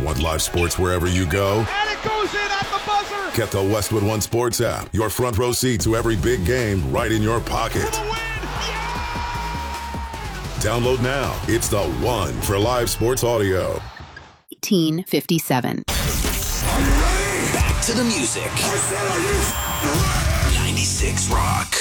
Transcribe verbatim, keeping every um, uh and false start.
Want live sports wherever you go? And it goes in at the buzzer! Get the Westwood One Sports app. Your front row seat to every big game right in your pocket. For the win! Download now. It's the one for live sports audio. eighteen fifty-seven. Back to the music. ninety-six Rock.